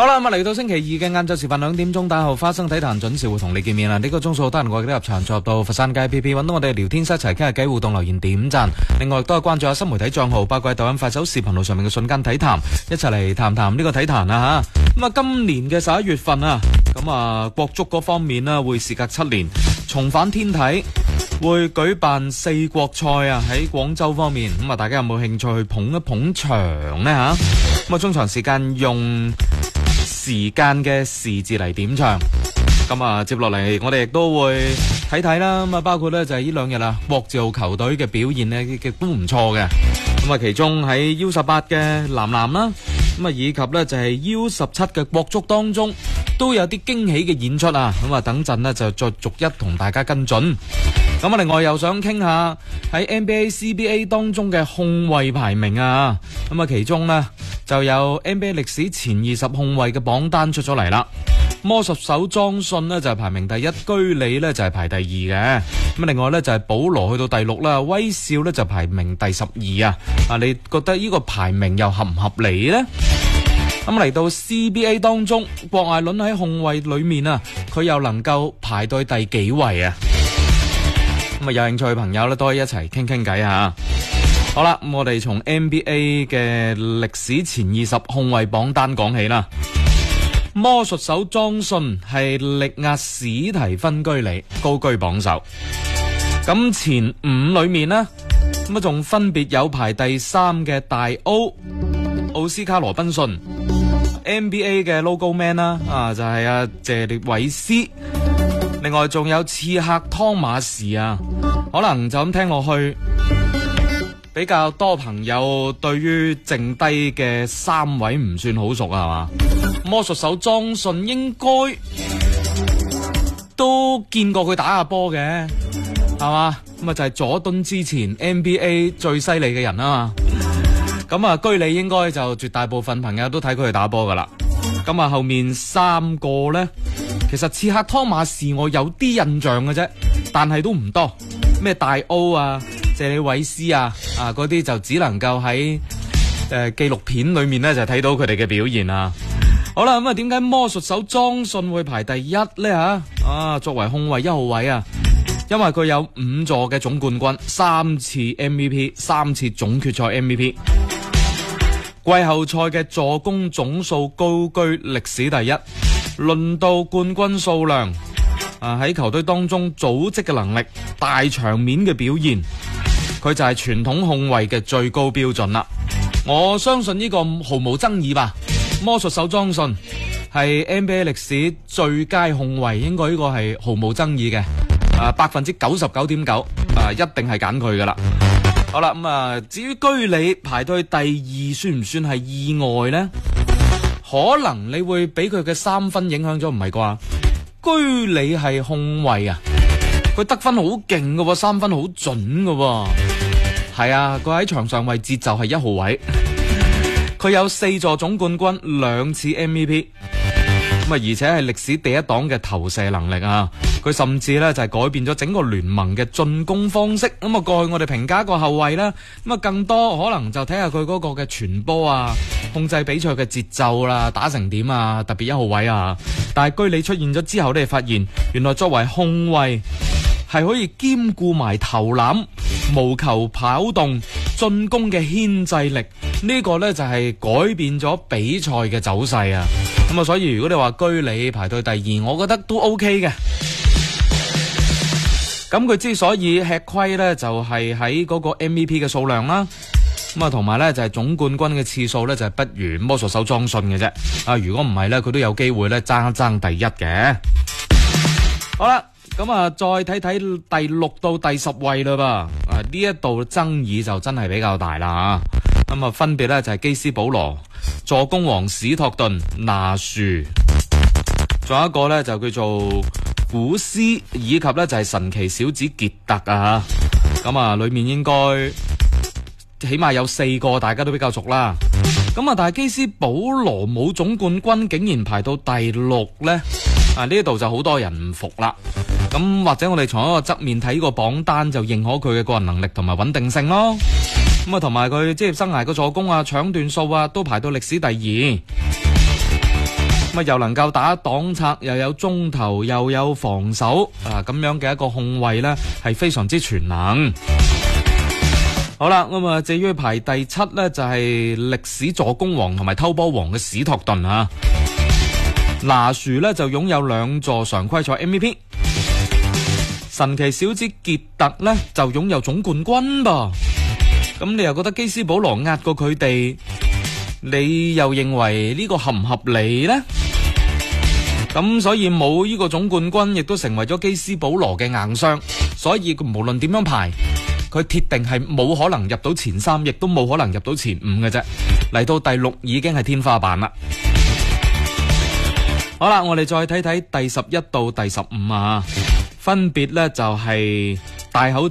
好啦，咁嚟到星期二嘅晏晝時分2點鐘，大號花生體壇準時會同你見面啦。呢個鐘數得閒我哋入場進入到佛山街 PP， 揾到我哋聊天室一齊傾下偈，互動留言點讚。另外亦都係關注下新媒體賬號，包括喺抖音、快手、視頻號上面嘅瞬間體壇，一齊嚟談談呢個體壇啊吓。咁啊，今年嘅11月份啊，咁啊國足嗰方面呢會時隔7年重返天體，會舉辦4國賽啊，喺廣州方面。咁啊，大家有冇興趣去捧一捧場呢吓？咁啊，中場時間用時間嘅時字嚟點唱。咁啊，接落嚟我哋亦都會睇睇啦。咁啊，包括呢就係呢2日啊，國字號球隊嘅表現呢亦都唔錯嘅。咁啊，其中喺 U18 嘅男籃啦，咁啊以及呢就係 U17 嘅國足當中，都有啲驚喜嘅演出啊。咁啊，等陣呢就再逐一同大家跟進。咁啊，另外又想傾下喺 NBA、CBA 當中嘅控衛排名啊。咁啊，其中呢就有 NBA 歷史前20控衛嘅榜單出咗嚟啦。魔術手莊信呢就係排名第1，居里呢就係排第2嘅。咁另外呢就係保羅去到第6啦，威少呢就排名第12啊。啊，你覺得呢個排名又合唔合理呢？咁嚟到 CBA 當中，郭艾倫喺控衛裏面啊，佢又能夠排到第幾位啊？咁啊，有興趣嘅朋友呢都可以一齊傾傾偈吓。好啦，咁我哋從 NBA 嘅歷史前20控衛榜單講起啦。魔術手莊信係力壓史提芬居里，高居榜首。咁前5裏面呢，咁啊仲分別有排第3嘅大奧斯卡羅賓遜 ，NBA 嘅 Logo Man 啦，就係阿謝列韋斯。另外仲有刺客湯馬士啊，可能就咁聽落去，比較多朋友對於剩低嘅3位唔算好熟啊，係嘛？魔術手莊信應該都見過佢打下波嘅，係嘛？咁啊就係佐敦之前 NBA 最犀利嘅人啊嘛。咁啊居里應該就絕大部分朋友都睇佢去打波噶啦。咁啊後面3個呢，其實刺客湯馬士我有啲印象嘅啫，但係都唔多。咩大歐啊、謝里韋斯啊嗰啲就只能夠喺紀錄片裏面呢就睇到佢哋嘅表現啊。好啦，咁啊點解魔術手莊信會排第1呢吓？作為控衛1號位啊，因為佢有5座嘅總冠軍、3次 MVP、3次總決賽 MVP， 季後賽嘅助攻總數高居歷史第1。論到冠軍數量，喺球隊當中組織嘅能力、大場面嘅表現，佢就係傳統控衛嘅最高標準啦。我相信呢個毫無爭議吧。魔術手莊信係 NBA 歷史最佳控衛，應該呢個係毫無爭議嘅，99.9%，一定係揀佢噶啦。好啦，咁至於居里排到去第2，算唔算係意外呢？可能你會俾佢嘅3分影響咗，唔係啩？居里係控衛啊，佢得分好勁噶，3分好準噶。係啊，佢喺場上位置就係1號位。佢有4座總冠軍、2次 MVP， 咁而且係歷史第1檔嘅投射能力啊！佢甚至咧就係改變咗整個聯盟嘅進攻方式。咁過去我哋評價一個後衛啦，咁更多可能就睇下佢嗰個嘅傳波啊、控制比賽嘅節奏啦、打成點啊，特別1號位啊。但係居里出現咗之後，你哋發現原來作為控衛係可以兼顧埋投籃、無球跑動、進攻嘅牽制力。呢個呢就係改變咗比賽嘅走勢啊！咁啊，所以如果你話居里排到第2，我覺得都 OK 嘅。咁佢之所以吃虧呢，就係喺嗰個 MVP 嘅數量啦。咁啊，同埋呢就係總冠軍嘅次數呢，就係不如魔術手莊信嘅啫。啊，如果唔係呢，佢都有機會呢爭一爭第1嘅。好啦。咁啊，再睇睇第6到第10位啦噃，呢一度爭議就真係比較大啦。咁啊，分別咧就係基斯保羅、助攻王史托頓、拿殊，仲有一個咧就叫做古斯，以及咧就係神奇小子傑特啊。咁啊，裏面應該起碼有4個大家都比較熟啦。咁啊，但係基斯保羅冇總冠軍，竟然排到第6咧。呢一度就好多人唔服啦。咁或者我哋從一個側面睇個榜單，就認可佢嘅個人能力同埋穩定性咯。咁啊，同埋佢職業生涯嘅助攻啊、搶斷數啊，都排到歷史第2。 咁又能夠打擋拆，又有中投，又有防守啊，咁樣嘅一個控衛呢，係非常之全能。好啦，咁啊，至於排第7呢，就係歷史助攻王同埋偷波王嘅史托頓啊。拿殊呢，就擁有2座常規賽 MVP， 神奇小子傑特呢，就擁有總冠軍噃。咁你又覺得基斯保羅壓過佢哋，你又認為呢個合唔合理呢？咁所以冇呢個總冠軍，亦都成為咗基斯保羅嘅硬傷。所以無論點樣排，佢鐵定係冇可能入到前3，亦都冇可能入到前5嘅啫。嚟到第6已經係天花板啦。好啦，我哋再睇睇第11到第15啊，分別呢就係大口